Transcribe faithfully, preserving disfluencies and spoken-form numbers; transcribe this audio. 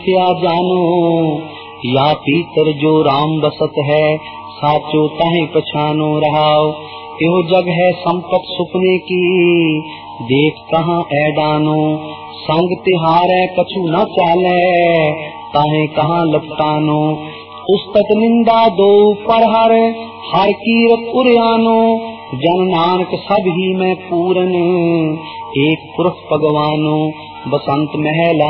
क्या जानो या पीतर जो राम बसत है, साचो ताहि पछानो रहाओ। यो जग है संपत सुपने की, देख कहाँ ऐडानो। संग तिहारे कछु न चाले, ताहे कहाँ लपटानो। उस्तत निंदा दो पर हर, हर कीरत उरियानो। जन नानक सब ही में पूरन, एक पुरुष भगवानो। बसंत महला